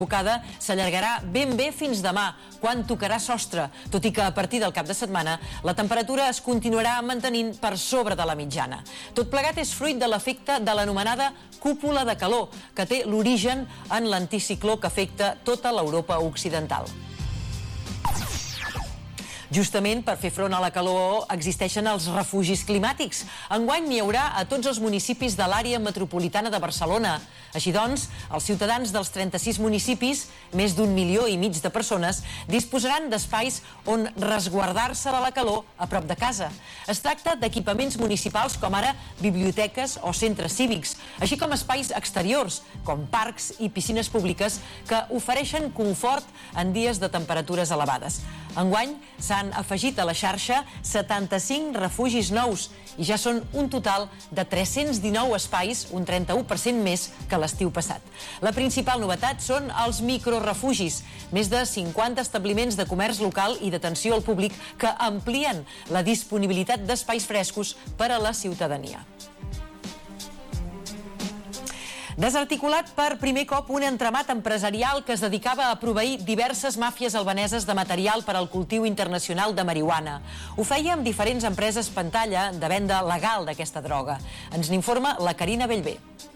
convocada s'allargarà ben bé fins demà, quan tocarà sostre, tot i que a partir del cap de setmana la temperatura es continuarà mantenint per sobre de la mitjana. Tot plegat és fruit de l'efecte de l'anomenada cúpula de calor, que té l'origen en l'anticicló que afecta tota l'Europa occidental. Justament per fer front a la calor existeixen els refugis climàtics. Enguany n'hi haurà a tots els municipis de l'àrea metropolitana de Barcelona. Així doncs, els ciutadans dels 36 municipis, més d'1,5 milió de persones, disposaran d'espais on resguardar-se de la calor a prop de casa. Es tracta d'equipaments municipals com ara biblioteques o centres cívics, així com espais exteriors, com parcs i piscines públiques, que ofereixen confort en dies de temperatures elevades. Enguany s'han afegit a la xarxa 75 refugis nous i ja són un total de 319 espais, un 31% més que l'estiu passat. La principal novetat són els microrefugis, més de 50 establiments de comerç local i d'atenció al públic que amplien la disponibilitat d'espais frescos per a la ciutadania. Desarticulat per primer cop un entramat empresarial que es dedicava a proveir diverses màfies albaneses de material per al cultiu internacional de marihuana. Ho feia amb diferents empreses pantalla de venda legal d'aquesta droga. Ens n'informa la Carina Bellver.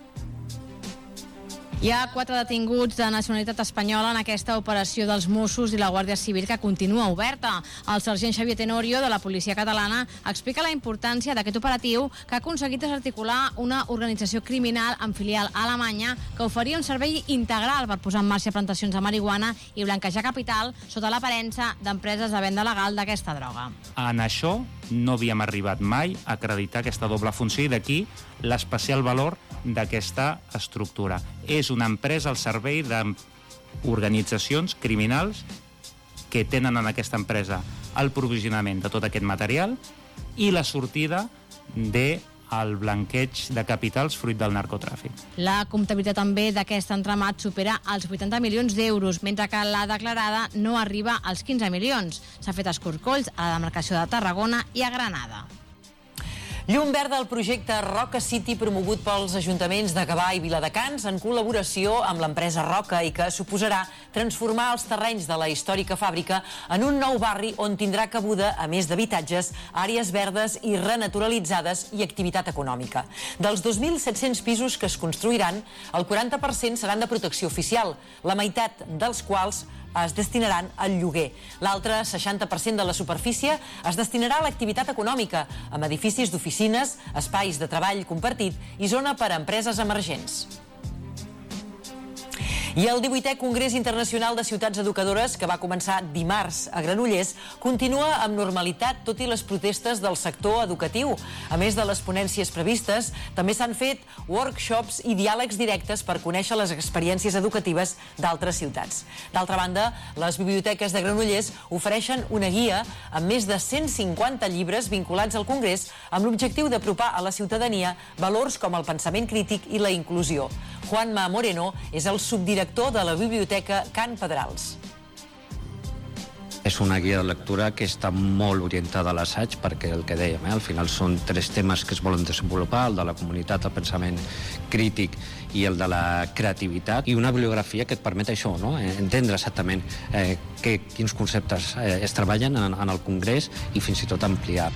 Hi ha 4 detinguts de nacionalitat espanyola en aquesta operació dels Mossos i la Guàrdia Civil que continua oberta. El sergent Xavier Tenorio, de la policia catalana, explica la importància d'aquest operatiu que ha aconseguit desarticular una organització criminal amb filial a Alemanya que oferia un servei integral per posar en marxa plantacions de marihuana i blanquejar capital sota l'aparença d'empreses de venda legal d'aquesta droga. En això no havíem arribat mai a acreditar aquesta doble funció i d'aquí l'especial valor d'aquesta estructura. És una empresa al servei d'organitzacions criminals que tenen en aquesta empresa el provisionament de tot aquest material i la sortida del blanqueig de capitals fruit del narcotràfic. La comptabilitat també d'aquest entramat supera els 80 milions d'euros, mentre que la declarada no arriba als 15 milions. S'ha fet escorcolls a la demarcació de Tarragona i a Granada. Llum verda al projecte Roca City promogut pels ajuntaments de Gavà i Viladecans en col·laboració amb l'empresa Roca i que suposarà transformar els terrenys de la històrica fàbrica en un nou barri on tindrà cabuda, a més d'habitatges, àrees verdes i renaturalitzades i activitat econòmica. Dels 2.700 pisos que es construiran, el 40% seran de protecció oficial, la meitat dels quals es destinaran al lloguer. L'altre 60% de la superfície es destinarà a l'activitat econòmica, amb edificis d'oficines, espais de treball compartit i zona per a empreses emergents. I el 18è Congrés Internacional de Ciutats Educadores, que va començar dimarts a Granollers, continua amb normalitat tot i les protestes del sector educatiu. A més de les ponències previstes, també s'han fet workshops i diàlegs directes per conèixer les experiències educatives d'altres ciutats. D'altra banda, les biblioteques de Granollers ofereixen una guia amb més de 150 llibres vinculats al Congrés amb l'objectiu d'apropar a la ciutadania valors com el pensament crític i la inclusió. Juanma Moreno és el subdirector de la Biblioteca Can Pedrals. És una guia de lectura que està molt orientada a l'assaig perquè el que dèiem, al final són 3 temes que es volen desenvolupar, el de la comunitat, el pensament crític i el de la creativitat, i una bibliografia que et permet això, no? Entendre exactament quins conceptes es treballen en el Congrés i fins i tot ampliar.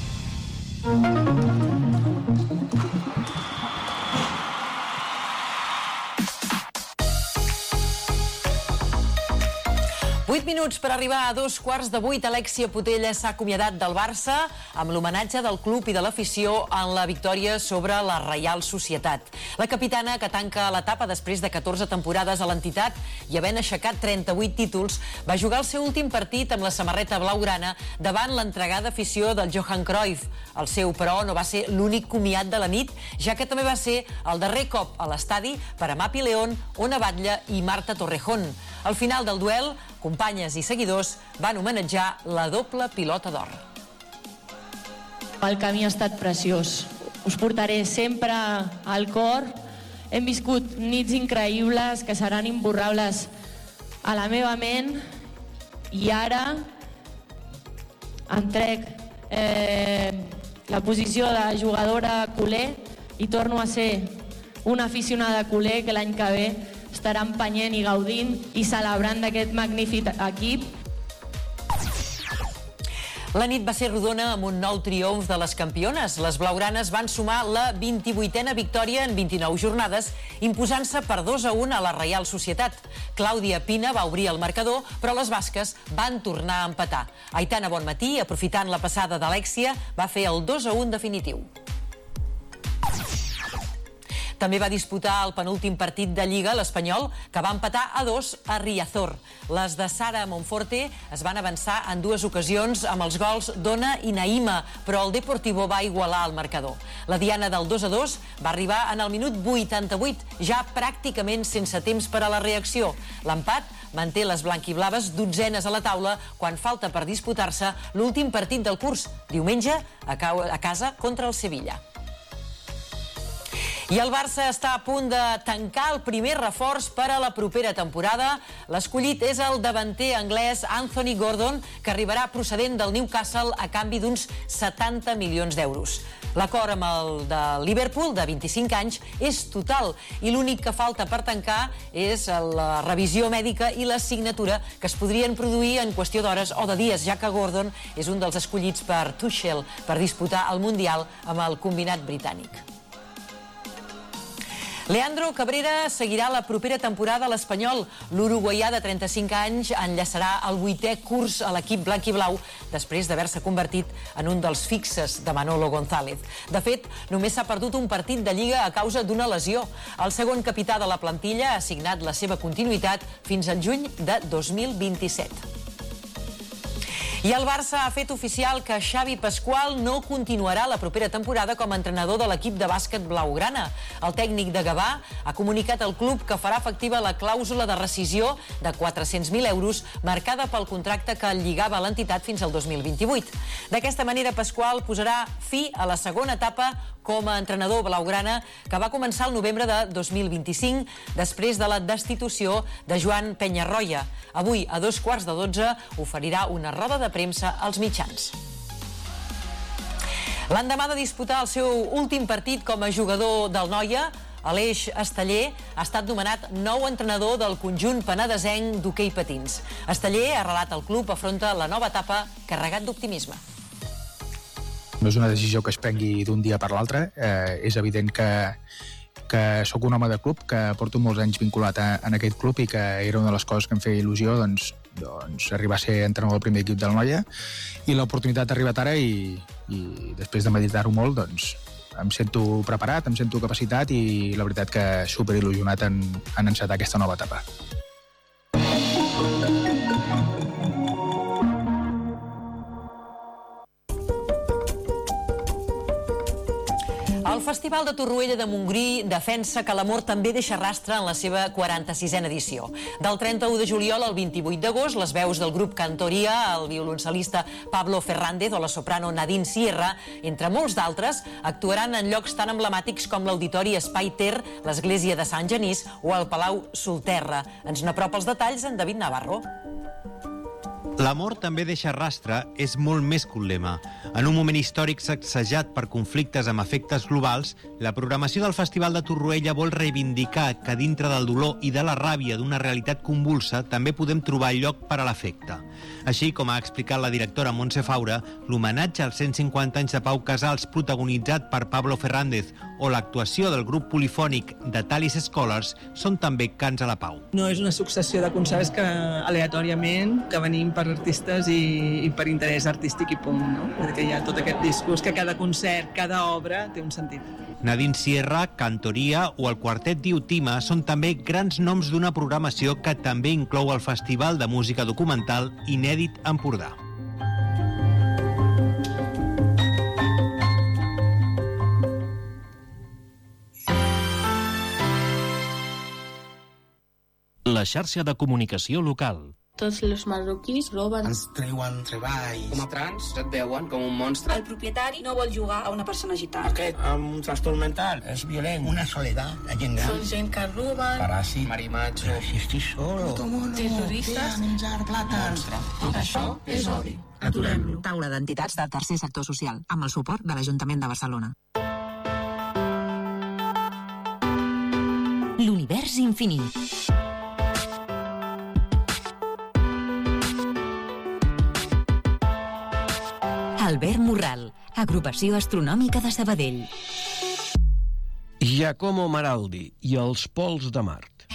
8 minuts per arribar a 7:15. Alexia Putellas s'ha acomiadat del Barça amb l'homenatge del club i de l'afició en la victòria sobre la Reial Societat. La capitana, que tanca l'etapa després de 14 temporades a l'entitat i havent aixecat 38 títols, va jugar el seu últim partit amb la samarreta blaugrana davant l'entregada afició del Johan Cruyff. El seu, però, no va ser l'únic comiat de la nit, ja que també va ser el darrer cop a l'estadi per a Mapi León, Ona Batlle i Marta Torrejón. Al final del duel, companyes i seguidors van homenatjar la doble pilota d'or. El camí ha estat preciós. Us portaré sempre al cor. Hem viscut nits increïbles que seran imborrables a la meva ment i ara em trec la posició de jugadora culer i torno a ser una aficionada culer que l'any que ve estarà empenyent i gaudint i celebrant d'aquest magnífic equip. La nit va ser rodona amb un nou triomf de les campiones. Les blaugranes van sumar la 28a victòria en 29 jornades, imposant-se per 2-1 a la Reial Societat. Clàudia Pina va obrir el marcador, però les basques van tornar a empatar. Aitana Bonmatí, aprofitant la passada d'Alexia, va fer el 2-1 definitiu. També va disputar el penúltim partit de Lliga, l'Espanyol, que va empatar a 2 a Riazor. Les de Sara Monforte es van avançar en dues ocasions amb els gols d'Ona i Naïma, però el Deportivo va igualar el marcador. La diana del 2-2 va arribar en el minut 88, ja pràcticament sense temps per a la reacció. L'empat manté les blanquiblaves dotzenes a la taula quan falta per disputar-se l'últim partit del curs, diumenge a casa contra el Sevilla. I el Barça està a punt de tancar el primer reforç per a la propera temporada. L'escollit és el davanter anglès Anthony Gordon, que arribarà procedent del Newcastle a canvi d'uns 70 milions d'euros. L'acord amb el de Liverpool, de 25 anys, és total i l'únic que falta per tancar és la revisió mèdica i la signatura, que es podrien produir en qüestió d'hores o de dies, ja que Gordon és un dels escollits per Tuchel per disputar el Mundial amb el combinat britànic. Leandro Cabrera seguirà la propera temporada a l'Espanyol. L'uruguaià de 35 anys enllaçarà el 8è curs a l'equip blanc-i-blau després d'haver-se convertit en un dels fixes de Manolo González. De fet, només s'ha perdut un partit de Lliga a causa d'una lesió. El segon capità de la plantilla ha signat la seva continuïtat fins al juny de 2027. I el Barça ha fet oficial que Xavi Pasqual no continuarà la propera temporada com a entrenador de l'equip de bàsquet blaugrana. El tècnic de Gavà ha comunicat al club que farà efectiva la clàusula de rescisió de 400.000 euros marcada pel contracte que el lligava a l'entitat fins al 2028. D'aquesta manera, Pasqual posarà fi a la segona etapa com a entrenador blaugrana que va començar el novembre de 2025 després de la destitució de Joan Peñarroya. Avui, a 11:15, oferirà una roda de premsa als mitjans. L'endemà de disputar el seu últim partit com a jugador del Noia, Aleix Esteller ha estat nomenat nou entrenador del conjunt penedesenc d'hoquei patins. Esteller, arrelat al club, afronta la nova etapa carregat d'optimisme. No és una decisió que es prengui d'un dia per l'altre. És evident que sóc un home de club, que porto molts anys vinculat en aquest club i que era una de les coses que em feia il·lusió doncs arribar a ser entrenador del primer equip del Noia, i l'oportunitat ha arribat ara i després de meditar-ho molt doncs em sento preparat, em sento capacitat i la veritat que superil·lusionat en encetar aquesta nova etapa. El Festival de Torroella de Montgrí defensa que l'amor també deixa rastre en la seva 46a edició. Del 31 de juliol al 28 d'agost, les veus del grup Cantoria, el violoncel·lista Pablo Fernández o la soprano Nadine Sierra, entre molts d'altres, actuaran en llocs tan emblemàtics com l'Auditori Espai Ter, l'Església de Sant Genís o el Palau Solterra. Ens n'apropa els detalls en David Navarro. L'amor també deixa rastre és molt més que un lema. En un moment històric sacsejat per conflictes amb efectes globals, la programació del Festival de Torroella vol reivindicar que dintre del dolor i de la ràbia d'una realitat convulsa també podem trobar lloc per a l'afecte. Així, com ha explicat la directora Montse Faura, l'homenatge als 150 anys de Pau Casals protagonitzat per Pablo Fernández o l'actuació del grup polifònic de Talis Scholars són també cants a la pau. No és una successió de concerts que aleatòriament que venim per artistes i per interès artístic i punt, no? Perquè hi ha tot aquest discurs que cada concert, cada obra té un sentit. Nadine Sierra, Cantoria o el quartet Diotima són també grans noms d'una programació que també inclou el Festival de Música Documental Inèdit Empordà. La xarxa de comunicació local. Tots els marroquins roben. Ens treuen treball. Com a trans et veuen com un monstre. El propietari no vol jugar a una persona gitana. Aquest amb un trastorn mental és violent. Una soledat, la gent gran. Són gent que roben. Paràsit, marimatge, si estic solo. Terroristes. Menjar plàtans. Tot això és odi. Aturem-lo. Taula d'entitats del tercer sector social, amb el suport de l'Ajuntament de Barcelona. L'univers l'univers infinit. Albert Morral, Agrupació Astronòmica de Sabadell. Giacomo Maraldi i els pols de Mart.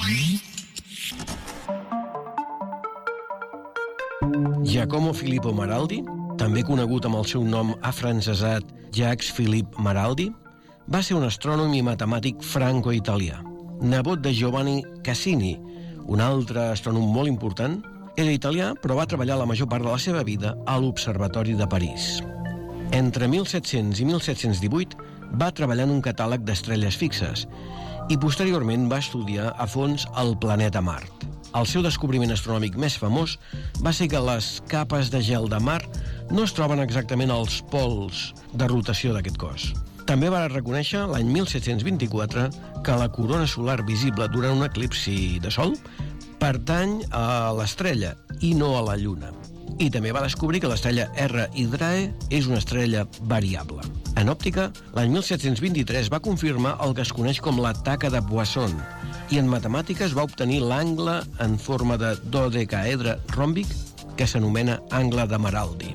Giacomo Filippo Maraldi, també conegut amb el seu nom afrancesat Jacques Philippe Maraldi, va ser un astrònom i matemàtic franco-italià, nebot de Giovanni Cassini, un altre astrònom molt important. Era italià, però va treballar la major part de la seva vida a l'Observatori de París. Entre 1700 i 1718 va treballar en un catàleg d'estrelles fixes i posteriorment va estudiar a fons el planeta Mart. El seu descobriment astronòmic més famós va ser que les capes de gel de Mart no es troben exactament als pols de rotació d'aquest cos. També va reconèixer l'any 1724 que la corona solar visible durant un eclipsi de Sol pertany a l'estrella i no a la Lluna. I també va descobrir que l'estrella R Hydrae és una estrella variable. En òptica, l'any 1723 va confirmar el que es coneix com la taca de Poisson i en matemàtiques va obtenir l'angle en forma de dodecàedre ròmbic que s'anomena angle de Maraldi.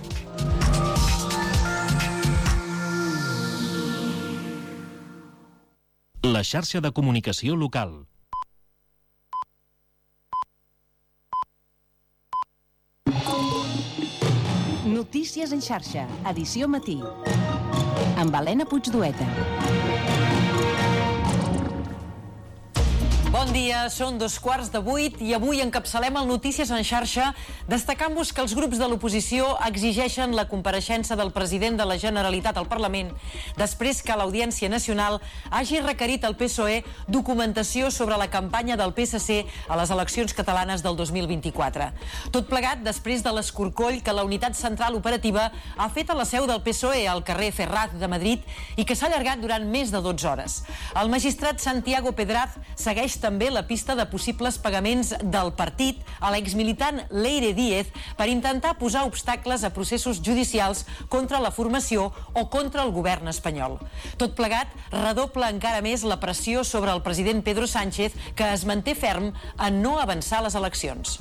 La xarxa de comunicació local. Notícies en xarxa, edició matí. Amb Helena Puigdueta. Bon dia, són 7:15 i avui encapçalem el Notícies en xarxa destacant-vos que els grups de l'oposició exigeixen la compareixença del president de la Generalitat al Parlament després que l'Audiència Nacional hagi requerit al PSOE documentació sobre la campanya del PSC a les eleccions catalanes del 2024. Tot plegat després de l'escorcoll que la Unitat Central Operativa ha fet a la seu del PSOE al carrer Ferraz de Madrid i que s'ha allargat durant més de 12 hores. El magistrat Santiago Pedraz segueix també la pista de possibles pagaments del partit a l'exmilitant Leire Díez per intentar posar obstacles a processos judicials contra la formació o contra el govern espanyol. Tot plegat redobla encara més la pressió sobre el president Pedro Sánchez, que es manté ferm en no avançar les eleccions.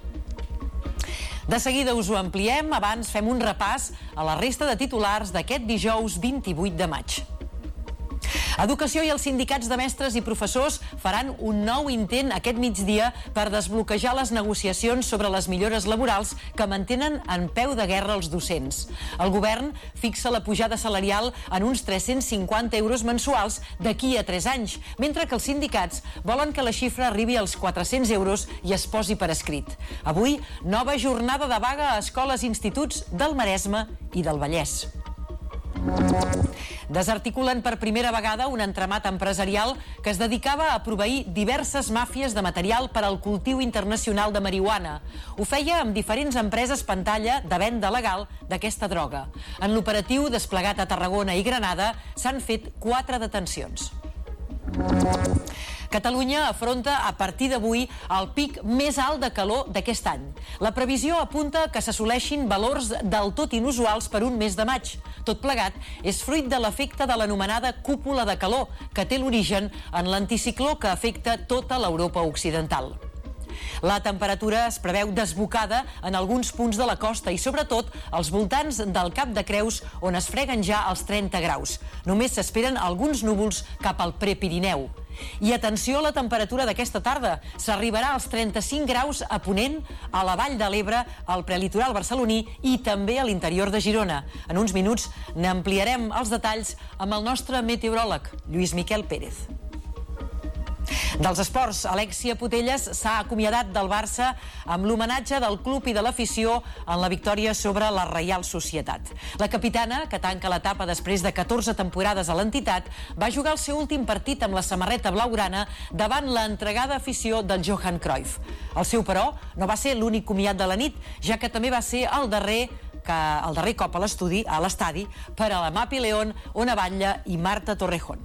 De seguida us ho ampliem, abans fem un repàs a la resta de titulars d'aquest dijous 28 de maig. Educació i els sindicats de mestres i professors faran un nou intent aquest migdia per desbloquejar les negociacions sobre les millores laborals que mantenen en peu de guerra els docents. El govern fixa la pujada salarial en uns 350 euros mensuals d'aquí a 3 anys, mentre que els sindicats volen que la xifra arribi als 400 euros i es posi per escrit. Avui, nova jornada de vaga a escoles i instituts del Maresme i del Vallès. Desarticulen per primera vegada un entramat empresarial que es dedicava a proveir diverses màfies de material per al cultiu internacional de marihuana. Ho feia amb diferents empreses pantalla de venda legal d'aquesta droga. En l'operatiu desplegat a Tarragona i Granada s'han fet 4 detencions. Catalunya afronta a partir d'avui el pic més alt de calor d'aquest any. La previsió apunta que s'assoleixin valors del tot inusuals per un mes de maig. Tot plegat és fruit de l'efecte de l'anomenada cúpula de calor, que té l'origen en l'anticicló que afecta tota l'Europa occidental. La temperatura es preveu desbocada en alguns punts de la costa i sobretot als voltants del Cap de Creus, on es freguen ja els 30 graus. Només s'esperen alguns núvols cap al Prepirineu. I atenció a la temperatura d'aquesta tarda. S'arribarà als 35 graus a Ponent, a la Vall de l'Ebre, al prelitoral barceloní i també a l'interior de Girona. En uns minuts n'ampliarem els detalls amb el nostre meteoròleg, Lluís Miquel Pérez. Dels esports, Alexia Putellas s'ha acomiadat del Barça amb l'homenatge del club i de l'afició en la victòria sobre la Reial Societat. La capitana, que tanca l'etapa després de 14 temporades a l'entitat, va jugar el seu últim partit amb la samarreta blaugrana davant l'entregada afició del Johan Cruyff. El seu, però, no va ser l'únic comiat de la nit, ja que també va ser el darrer cop a l'estadi per a la Mapi León, Ona Batlle i Marta Torrejón.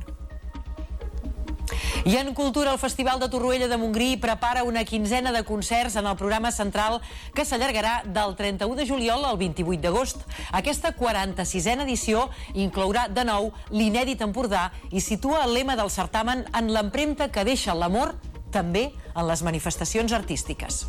I en cultura, el Festival de Torroella de Montgrí prepara una quinzena de concerts en el programa central que s'allargarà del 31 de juliol al 28 d'agost. Aquesta 46a edició inclourà de nou l'inèdit Empordà i situa el lema del certamen en l'empremta que deixa l'amor també en les manifestacions artístiques.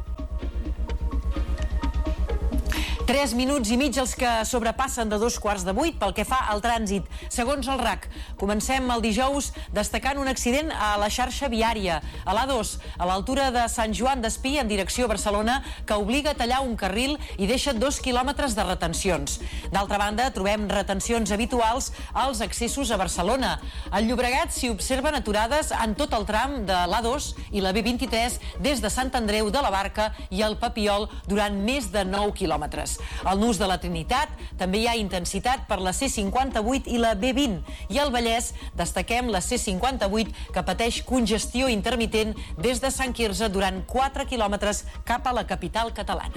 3 minuts i mig els que sobrepassen de 7:45 pel que fa al trànsit. Segons el RAC, comencem el dijous destacant un accident a la xarxa viària, a l'A2, a l'altura de Sant Joan d'Espí, en direcció a Barcelona, que obliga a tallar un carril i deixa 2 quilòmetres de retencions. D'altra banda, trobem retencions habituals als accessos a Barcelona. Al Llobregat s'hi observen aturades en tot el tram de l'A2 i la B23 des de Sant Andreu de la Barca i el Papiol durant més de 9 quilòmetres. Al Nus de la Trinitat també hi ha intensitat per la C58 i la B20 i al Vallès destaquem la C58 que pateix congestió intermitent des de Sant Quirze durant 4 quilòmetres cap a la capital catalana.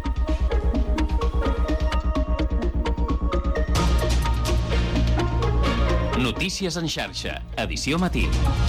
Notícies en xarxa, edició matí.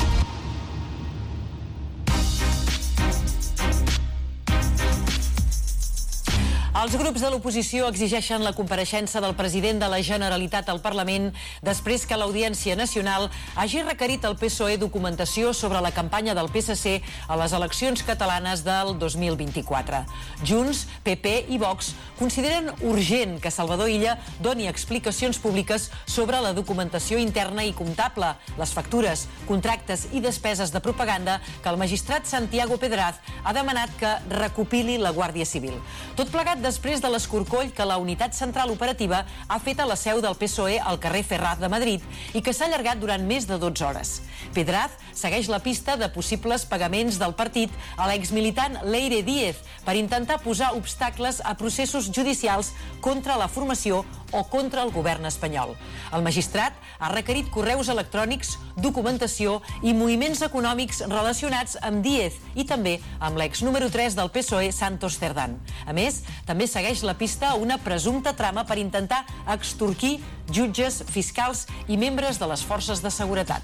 Els grups de l'oposició exigeixen la compareixença del president de la Generalitat al Parlament després que l'Audiència Nacional hagi requerit al PSOE documentació sobre la campanya del PSC a les eleccions catalanes del 2024. Junts, PP i Vox consideren urgent que Salvador Illa doni explicacions públiques sobre la documentació interna i comptable, les factures, contractes i despeses de propaganda que el magistrat Santiago Pedraz ha demanat que recopili la Guàrdia Civil. Tot plegat després de l'escorcoll que la Unitat Central Operativa ha fet a la seu del PSOE al carrer Ferraz de Madrid i que s'ha allargat durant més de 12 hores. Pedraz segueix la pista de possibles pagaments del partit a l'exmilitant Leire Díez per intentar posar obstacles a processos judicials contra la formació o contra el govern espanyol. El magistrat ha requerit correus electrònics, documentació i moviments econòmics relacionats amb Díez i també amb l'ex número 3 del PSOE, Santos Cerdán. A més, també segueix la pista a una presumpta trama per intentar extorquir jutges, fiscals i membres de les forces de seguretat.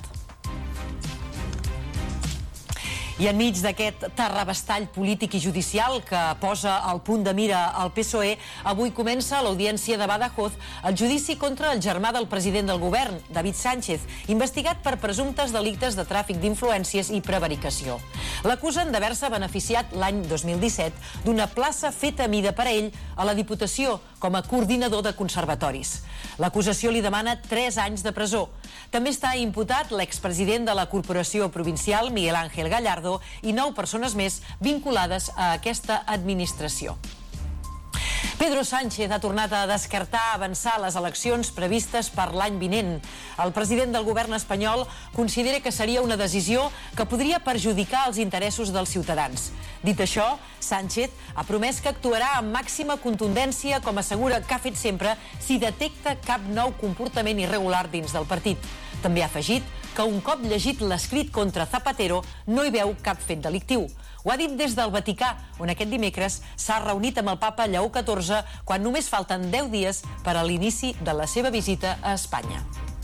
I enmig d'aquest terrabastall polític i judicial que posa al punt de mira al PSOE, avui comença a l'Audiència de Badajoz el judici contra el germà del president del govern, David Sánchez, investigat per presumptes delictes de tràfic d'influències i prevaricació. L'acusen d'haver-se beneficiat l'any 2017 d'una plaça feta a mida per a ell a la Diputació com a coordinador de conservatoris. L'acusació li demana 3 anys de presó. També està imputat l'expresident de la Corporació Provincial, Miguel Ángel Gallardo, i 9 persones més vinculades a aquesta administració. Pedro Sánchez ha tornat a descartar avançar les eleccions previstes per l'any vinent. El president del govern espanyol considera que seria una decisió que podria perjudicar els interessos dels ciutadans. Dit això, Sánchez ha promès que actuarà amb màxima contundència, com assegura que ha fet sempre, si detecta cap nou comportament irregular dins del partit. També ha afegit que un cop llegit l'escrit contra Zapatero no hi veu cap fet delictiu. Ho ha dit des del Vaticà, on aquest dimecres s'ha reunit amb el papa Lleó XIV quan només falten 10 dies per a l'inici de la seva visita a Espanya.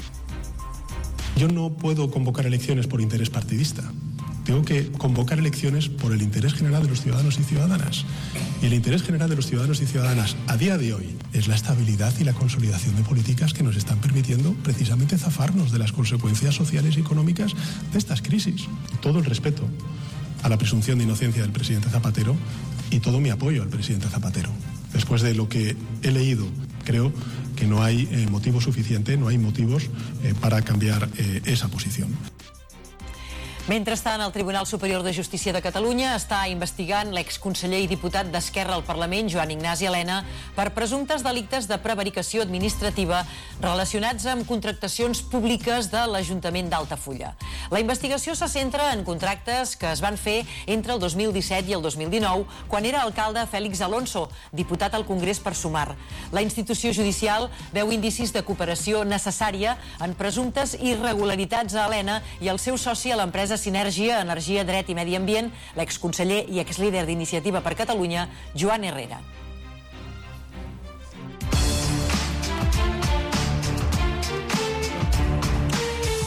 Yo no puedo convocar elecciones por interés partidista. Tengo que convocar elecciones por el interés general de los ciudadanos y ciudadanas. Y el interés general de los ciudadanos y ciudadanas a día de hoy es la estabilidad y la consolidación de políticas que nos están permitiendo precisamente zafarnos de las consecuencias sociales y económicas de estas crisis. Todo el respeto a la presunción de inocencia del presidente Zapatero y todo mi apoyo al presidente Zapatero. Después de lo que he leído, creo que no hay motivo suficiente, no hay motivos para cambiar esa posición. Mentrestant, el Tribunal Superior de Justícia de Catalunya està investigant l'exconseller i diputat d'Esquerra al Parlament, Joan Ignasi Elena, per presumptes delictes de prevaricació administrativa relacionats amb contractacions públiques de l'Ajuntament d'Altafulla. La investigació se centra en contractes que es van fer entre el 2017 i el 2019, quan era alcalde Félix Alonso, diputat al Congrés per Sumar. La institució judicial veu indicis de cooperació necessària en presumptes irregularitats a Elena i el seu soci a l'empresa Sinergia, Energia, Dret i Medi Ambient, l'exconseller i exlíder d'Iniciativa per Catalunya, Joan Herrera.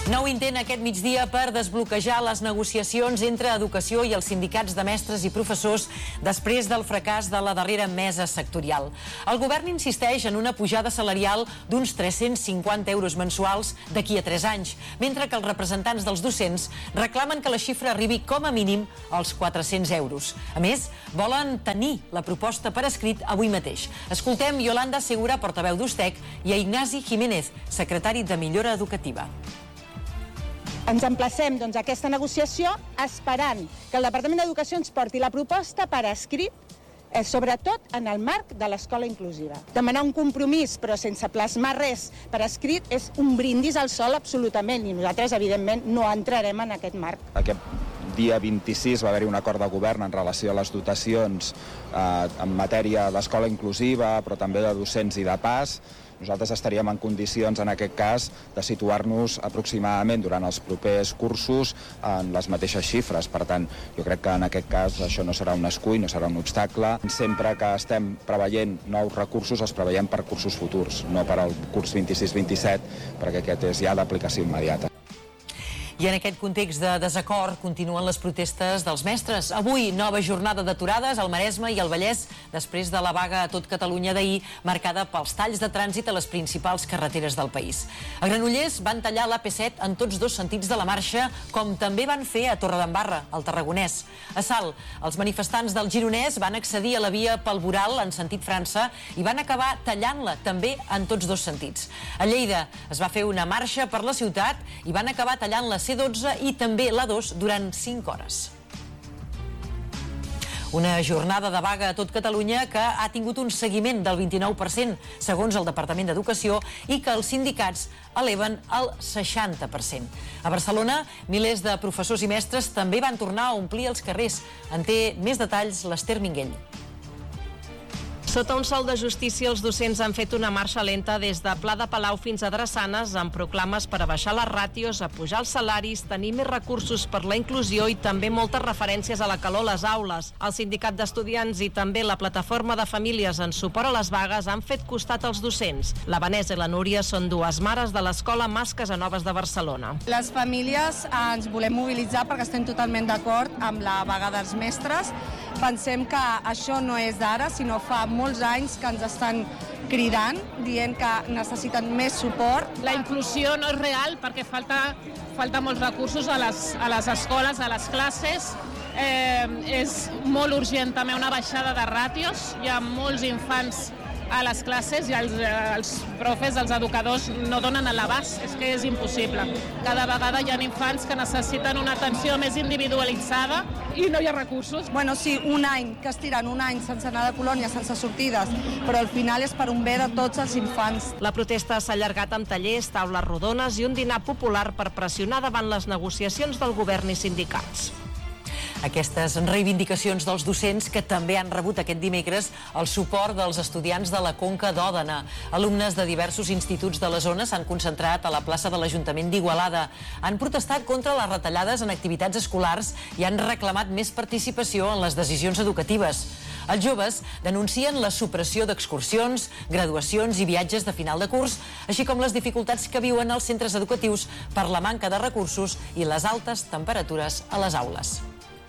Nou intent aquest migdia per desbloquejar les negociacions entre Educació i els sindicats de mestres i professors després del fracàs de la darrera mesa sectorial. El govern insisteix en una pujada salarial d'uns 350 euros mensuals d'aquí a 3 anys, mentre que els representants dels docents reclamen que la xifra arribi com a mínim als 400 euros. A més, volen tenir la proposta per escrit avui mateix. Escoltem Yolanda Segura, portaveu d'Ustec, i a Ignasi Jiménez, secretari de Millora Educativa. Ens emplacem a aquesta negociació esperant que el Departament d'Educació ens porti la proposta per escrit, sobretot en el marc de l'escola inclusiva. Demanar un compromís però sense plasmar res per escrit és un brindis al sol absolutament i nosaltres evidentment no entrarem en aquest marc. Aquest dia 26 va haver-hi un acord de govern en relació a les dotacions en matèria d'escola inclusiva però també de docents i de PAS. Nosaltres estaríem en condicions, en aquest cas, de situar-nos aproximadament durant els propers cursos en les mateixes xifres. Per tant, jo crec que en aquest cas això no serà un escull, no serà un obstacle. Sempre que estem preveient nous recursos, els preveiem per cursos futurs, no per al curs 26-27, perquè aquest és ja d'aplicació immediata. I en aquest context de desacord continuen les protestes dels mestres. Avui, nova jornada d'aturades al Maresme i al Vallès, després de la vaga a tot Catalunya d'ahir, marcada pels talls de trànsit a les principals carreteres del país. A Granollers van tallar l'AP7 en tots dos sentits de la marxa, com també van fer a Torredembarra, al Tarragonès. A Salt, els manifestants del Gironès van accedir a la via pel Boral en sentit França i van acabar tallant-la també en tots dos sentits. A Lleida es va fer una marxa per la ciutat i van acabar tallant la C12 i també l'A2 durant 5 hores. Una jornada de vaga a tot Catalunya que ha tingut un seguiment del 29%, segons el Departament d'Educació, i que els sindicats eleven al 60%. A Barcelona, milers de professors i mestres també van tornar a omplir els carrers. En té més detalls l'Ester Minguell. Sota un sol de justícia, els docents han fet una marxa lenta des de Pla de Palau fins a Drassanes, amb proclames per a baixar les ràtios, a pujar els salaris, tenir més recursos per la inclusió i també moltes referències a la calor a les aules. El sindicat d'estudiants i també la plataforma de famílies en suport a les vagues han fet costat als docents. La Vanessa i la Núria són dues mares de l'escola Mas Casanovas de Barcelona. Les famílies ens volem mobilitzar perquè estem totalment d'acord amb la vaga dels mestres. Pensem que això no és d'ara, sinó fa molts anys que ens estan cridant, dient que necessiten més suport. La inclusió no és real perquè falta molts recursos a les escoles, a les classes. És molt urgent també una baixada de ràtios. Hi ha molts infants a les classes i els profes, els educadors no donen a l'abast, és que és impossible. Cada vegada hi ha infants que necessiten una atenció més individualitzada i no hi ha recursos. Bueno, sí, un any, que es tiren un any sense anar de colònia, sense sortides, però al final és per un bé de tots els infants. La protesta s'ha allargat amb tallers, taules rodones i un dinar popular per pressionar davant les negociacions del govern i sindicats. Aquestes reivindicacions dels docents que també han rebut aquest dimecres el suport dels estudiants de la Conca d'Òdena. Alumnes de diversos instituts de la zona s'han concentrat a la plaça de l'Ajuntament d'Igualada. Han protestat contra les retallades en activitats escolars i han reclamat més participació en les decisions educatives. Els joves denuncien la supressió d'excursions, graduacions i viatges de final de curs, així com les dificultats que viuen els centres educatius per la manca de recursos i les altes temperatures a les aules.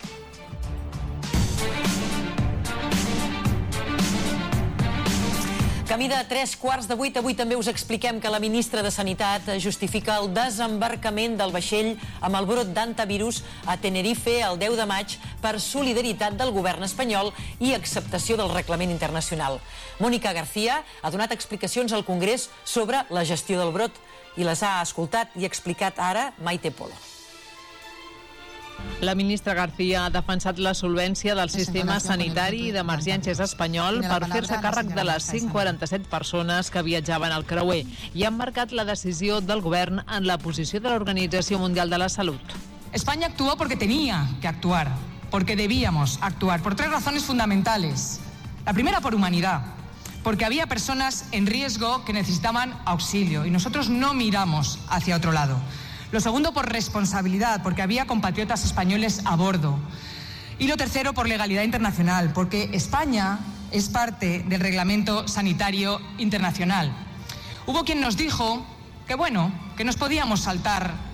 Camí de 7:45, avui també us expliquem que la ministra de Sanitat justifica el desembarcament del vaixell amb el brot d'hantavirus a Tenerife el 10 de maig per solidaritat del govern espanyol i acceptació del reglament internacional. Mónica García ha donat explicacions al Congrés sobre la gestió del brot i les ha escoltat i explicat ara Maite Polo. La ministra García ha defensat la solvència del sistema sanitari i d'emergències espanyol per fer-se càrrec de les 147 persones que viatjaven al creuer i ha marcat la decisió del govern en la posició de l'Organització Mundial de la Salut. España actuó porque tenía que actuar, porque debíamos actuar, por 3 razones fundamentales. La primera, por humanidad, porque había personas en riesgo que necesitaban auxilio y nosotros no miramos hacia otro lado. Lo segundo, por responsabilidad, porque había compatriotas españoles a bordo. Y lo tercero, por legalidad internacional, porque España es parte del Reglamento Sanitario Internacional. Hubo quien nos dijo que nos podíamos saltar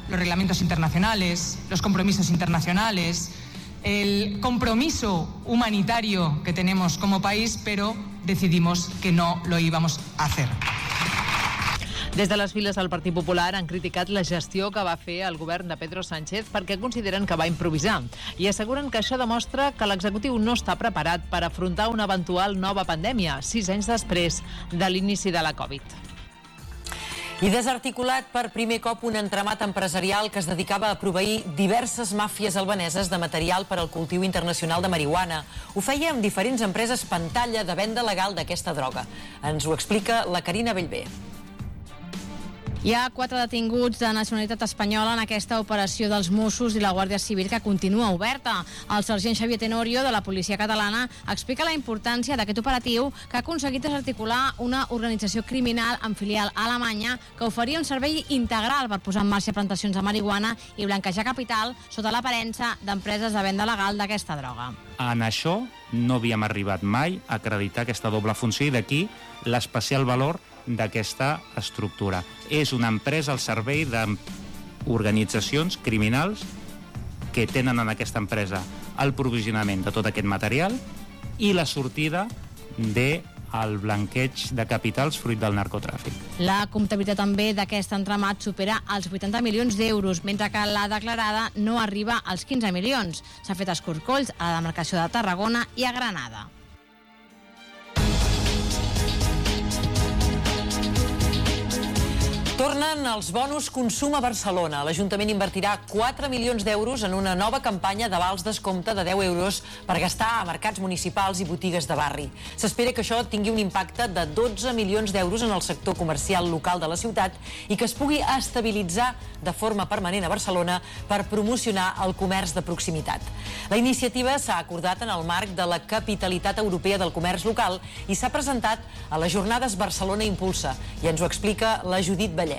los reglamentos internacionales, los compromisos internacionales, el compromiso humanitario que tenemos como país, pero decidimos que no lo íbamos a hacer. Des de les files del Partit Popular han criticat la gestió que va fer el govern de Pedro Sánchez perquè consideren que va improvisar i asseguren que això demostra que l'executiu no està preparat per afrontar una eventual nova pandèmia 6 anys després de l'inici de la Covid. I desarticulat per primer cop un entramat empresarial que es dedicava a proveir diverses màfies albaneses de material per al cultiu internacional de marihuana. Ho feia amb diferents empreses pantalla de venda legal d'aquesta droga. Ens ho explica la Carina Bellver. Hi ha 4 detinguts de nacionalitat espanyola en aquesta operació dels Mossos i la Guàrdia Civil que continua oberta. El sergent Xavier Tenorio, de la policia catalana, explica la importància d'aquest operatiu que ha aconseguit desarticular una organització criminal amb filial a Alemanya que oferia un servei integral per posar en marxa plantacions de marihuana i blanquejar capital sota l'aparença d'empreses de venda legal d'aquesta droga. En això no havíem arribat mai a acreditar aquesta doble funció i d'aquí l'especial valor d'aquesta estructura. És una empresa al servei d'organitzacions criminals que tenen en aquesta empresa el provisionament de tot aquest material i la sortida del blanqueig de capitals fruit del narcotràfic. La comptabilitat també d'aquest entramat supera els 80 milions d'euros, mentre que la declarada no arriba als 15 milions. S'ha fet escorcolls a la demarcació de Tarragona i a Granada. Tornen els bonus consum a Barcelona. L'Ajuntament invertirà 4 milions d'euros en una nova campanya d'avals descompte de 10 euros per gastar a mercats municipals i botigues de barri. S'espera que això tingui un impacte de 12 milions d'euros en el sector comercial local de la ciutat i que es pugui estabilitzar de forma permanent a Barcelona per promocionar el comerç de proximitat. La iniciativa s'ha acordat en el marc de la capitalitat europea del comerç local i s'ha presentat a les jornades Barcelona Impulsa. I ens ho explica la Judit Vallès.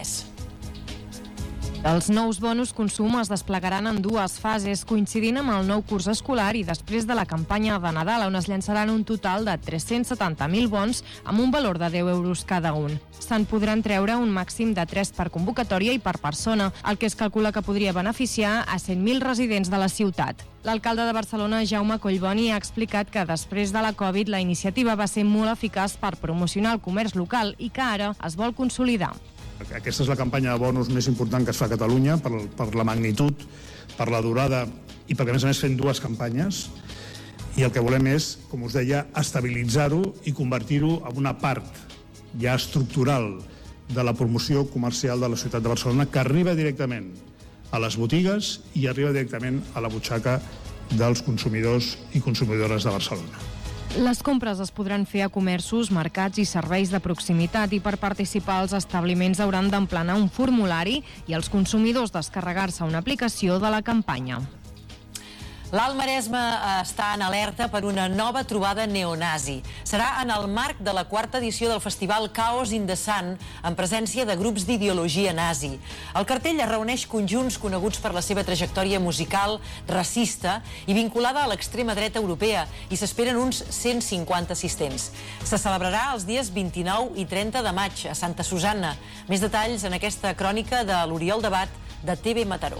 Els nous bonus consum es desplegaran en 2 fases, coincidint amb el nou curs escolar i després de la campanya de Nadal, on es llançaran un total de 370.000 bons amb un valor de 10 euros cada un. Se'n podran treure un màxim de 3 per convocatòria i per persona, el que es calcula que podria beneficiar a 100.000 residents de la ciutat. L'alcalde de Barcelona, Jaume Collboni, ha explicat que després de la Covid la iniciativa va ser molt eficaç per promocionar el comerç local i que ara es vol consolidar. Aquesta és la campanya de bonus més important que es fa a Catalunya per la magnitud, per la durada i perquè, a més, fem 2 campanyes. I el que volem és, com us deia, estabilitzar-ho i convertir-ho en una part ja estructural de la promoció comercial de la ciutat de Barcelona que arriba directament a les botigues i arriba directament a la butxaca dels consumidors i consumidores de Barcelona. Les compres es podran fer a comerços, mercats i serveis de proximitat i per participar els establiments hauran d'emplenar un formulari i els consumidors descarregar-se una aplicació de la campanya. L'Alt Maresme està en alerta per una nova trobada neonazi. Serà en el marc de la 4ª edició del festival Chaos in the Sun, en presència de grups d'ideologia nazi. El cartell es reuneix conjunts coneguts per la seva trajectòria musical racista i vinculada a l'extrema dreta europea, i s'esperen uns 150 assistents. Se celebrarà els dies 29 i 30 de maig a Santa Susanna. Més detalls en aquesta crònica de l'Oriol Debat de TV Mataró.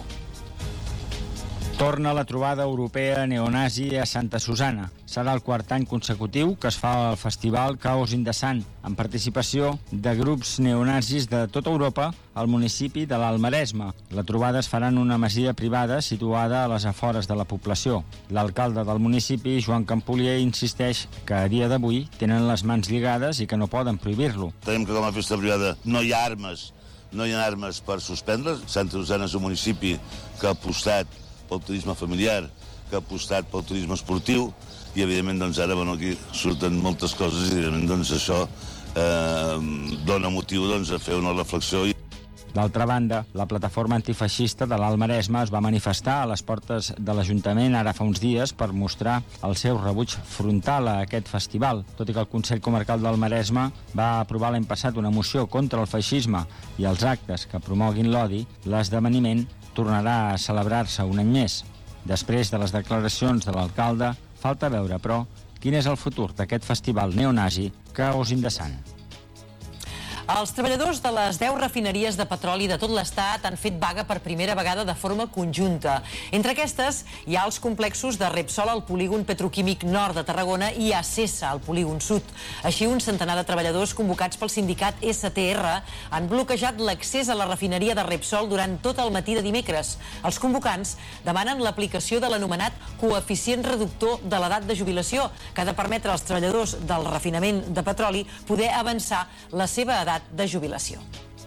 Torna la trobada europea neonazi a Santa Susanna. Serà el 4è any consecutiu que es fa el festival Chaos in the Sun, amb participació de grups neonazis de tota Europa al municipi de l'Alt Maresme. La trobada es farà en una masia privada situada a les afores de la població. L'alcalde del municipi, Joan Campolier, insisteix que a dia d'avui tenen les mans lligades i que no poden prohibir-lo. Tenim que com a festa privada no hi ha armes per suspendre. Santa Susanna és un municipi que ha apostat pel turisme familiar, que ha apostat pel turisme esportiu i, evidentment, ara aquí surten moltes coses i, evidentment, això dona motiu a fer una reflexió. D'altra banda, la plataforma antifeixista de l'Alt Maresme es va manifestar a les portes de l'Ajuntament ara fa uns dies per mostrar el seu rebuig frontal a aquest festival. Tot i que el Consell Comarcal del Maresme va aprovar l'any passat una moció contra el feixisme i els actes que promoguin l'odi, l'esdeveniment tornarà a celebrar-se un any més. Després de les declaracions de l'alcalde, falta veure, però, quin és el futur d'aquest festival neonazi Chaos in the Sun. Els treballadors de les 10 refineries de petroli de tot l'Estat han fet vaga per primera vegada de forma conjunta. Entre aquestes hi ha els complexos de Repsol al polígon petroquímic nord de Tarragona i Acesa al polígon sud. Així, un centenar de treballadors convocats pel sindicat STR han bloquejat l'accés a la refineria de Repsol durant tot el matí de dimecres. Els convocants demanen l'aplicació de l'anomenat coeficient reductor de l'edat de jubilació, que ha de permetre als treballadors del refinament de petroli poder avançar la seva edat de jubilació.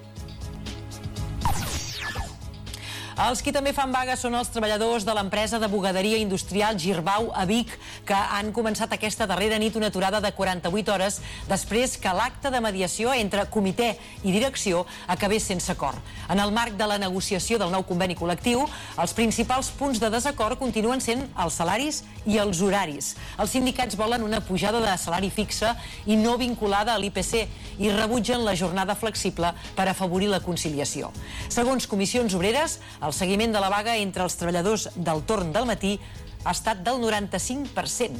Els qui també fan vaga són els treballadors de l'empresa de bugaderia industrial Girbau a Vic, que han començat aquesta darrera nit una aturada de 48 hores després que l'acte de mediació entre comitè i direcció acabés sense acord. En el marc de la negociació del nou conveni col·lectiu, els principals punts de desacord continuen sent els salaris i els horaris. Els sindicats volen una pujada de salari fixa i no vinculada a l'IPC i rebutgen la jornada flexible per afavorir la conciliació. Segons Comissions Obreres, el seguiment de la vaga entre els treballadors del torn del matí ha estat del 95%.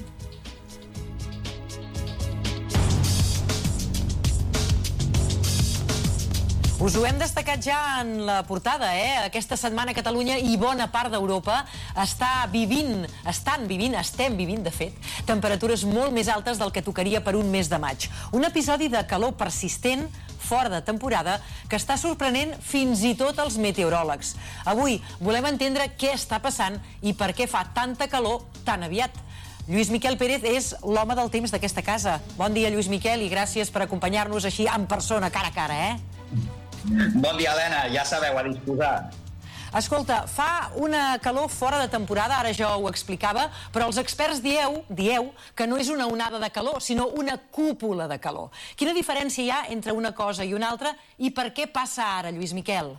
Us ho hem destacat ja en la portada, Aquesta setmana Catalunya i bona part d'Europa estem vivint, de fet, temperatures molt més altes del que tocaria per un mes de maig. Un episodi de calor persistent, fora de temporada, que està sorprenent fins i tot els meteoròlegs. Avui volem entendre què està passant i per què fa tanta calor tan aviat. Lluís Miquel Pérez és l'home del temps d'aquesta casa. Bon dia, Lluís Miquel, i gràcies per acompanyar-nos així en persona, cara a cara, Bon dia, Helena. Ja sabeu, a disposar. Escolta, fa una calor fora de temporada, ara jo ho explicava, però els experts dieu que no és una onada de calor, sinó una cúpula de calor. Quina diferència hi ha entre una cosa i una altra i per què passa ara, Lluís Miquel?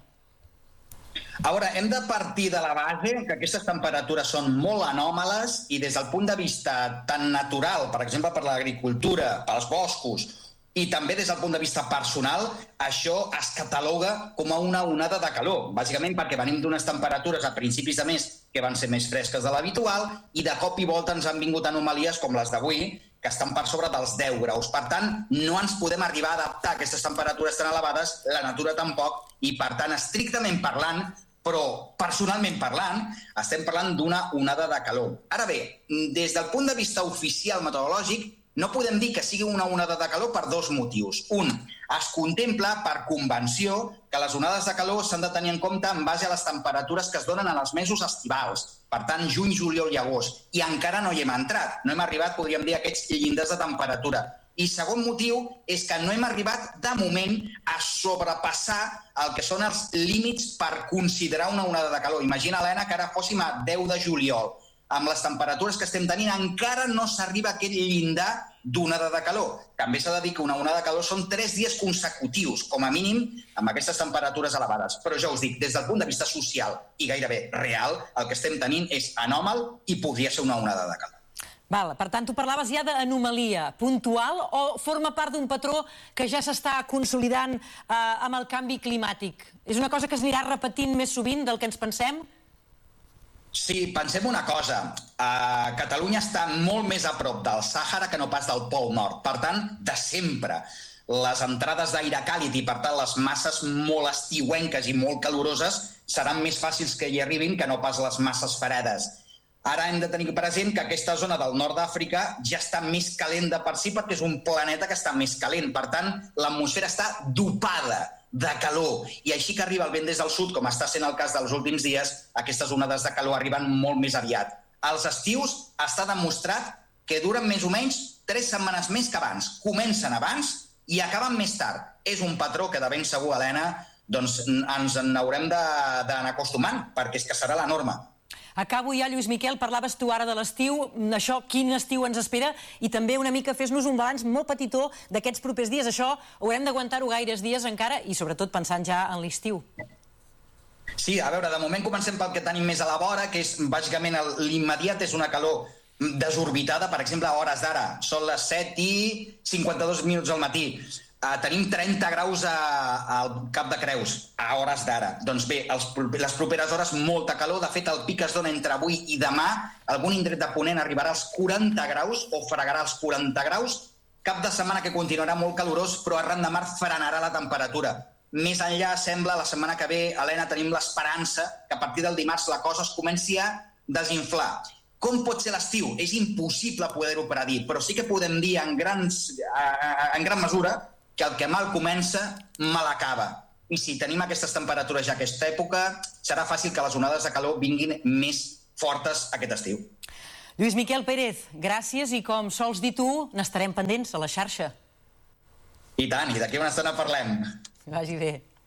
A veure, hem de partir de la base que aquestes temperatures són molt anòmales i des del punt de vista tan natural, per exemple, per l'agricultura, pels boscos, i també des del punt de vista personal, això es cataloga com a una onada de calor, bàsicament perquè venim d'unes temperatures a principis de mes que van ser més fresques de l'habitual i de cop i volta ens han vingut anomalies com les d'avui, que estan per sobre dels 10 graus. Per tant, no ens podem arribar a adaptar a aquestes temperatures tan elevades, la natura tampoc, i per tant, estrictament parlant, però personalment parlant, estem parlant d'una onada de calor. Ara bé, des del punt de vista oficial meteorològic, no podem dir que sigui una onada de calor per dos motius. Un, es contempla per convenció que les onades de calor s'han de tenir en compte en base a les temperatures que es donen en els mesos estivals. Per tant, juny, juliol i agost. I encara no hi hem entrat. No hem arribat, podríem dir, a aquests llindars de temperatura. I segon motiu és que no hem arribat, de moment, a sobrepassar el que són els límits per considerar una onada de calor. Imagina, Helena, que ara fóssim a 10 de juliol. Amb les temperatures que estem tenint, encara no s'arriba a aquest llindar d'onada de calor. També s'ha de dir que una onada de calor són 3 dies consecutius, com a mínim, amb aquestes temperatures elevades. Però ja us dic, des del punt de vista social i gairebé real, el que estem tenint és anòmal i podria ser una onada de calor. Val, per tant, tu parlaves ja d'anomalia puntual o forma part d'un patró que ja s'està consolidant amb el canvi climàtic? És una cosa que es anirà repetint més sovint del que ens pensem? Sí, pensem una cosa. Catalunya està molt més a prop del Sàhara que no pas del Pol Nord. Per tant, de sempre, les entrades d'aire càlid i, per tant, les masses molt estiuenques i molt caloroses seran més fàcils que hi arribin que no pas les masses fredes. Ara hem de tenir present que aquesta zona del nord d'Àfrica ja està més calent de per si perquè és un planeta que està més calent. Per tant, l'atmosfera està dopada de calor. I així que arriba el vent des del sud, com està sent el cas dels últims dies, aquestes onades de calor arriben molt més aviat. Els estius està demostrat que duren més o menys 3 setmanes més que abans. Comencen abans i acaben més tard. És un patró que de ben segur, Helena, doncs ens n'haurem d'anar acostumant, perquè és que serà la norma. Acabo ja, Lluís Miquel, parlaves tu ara de l'estiu, això, quin estiu ens espera, i també una mica fes-nos un balanç molt petitó d'aquests propers dies. Això haurem d'aguantar-ho gaires dies encara i sobretot pensant ja en l'estiu. Sí, a veure, de moment comencem pel que tenim més a la vora, que és bàsicament l'immediat és una calor desorbitada, per exemple, a hores d'ara. Són les 7:52 al matí. Tenim 30 graus al Cap de Creus, a hores d'ara. Doncs bé, les properes hores, molta calor. De fet, el pic es dona entre avui i demà. Algun indret de Ponent arribarà als 40 graus o fregarà els 40 graus, cap de setmana que continuarà molt calorós, però arran de mar frenarà la temperatura. Més enllà, sembla, la setmana que ve, Helena, tenim l'esperança que a partir del dimarts la cosa es comenci a desinflar. Com pot ser l'estiu? És impossible poder-ho predir, però sí que podem dir en gran mesura que el que mal comença, mal acaba. I si tenim aquestes temperatures ja aquesta època, serà fàcil que les onades de calor vinguin més fortes aquest estiu. Lluís Miquel Pérez, gràcies i com sols dir tu, n'estarem pendents a la xarxa. I tant, i d'aquí una estona parlem. Que vagi bé.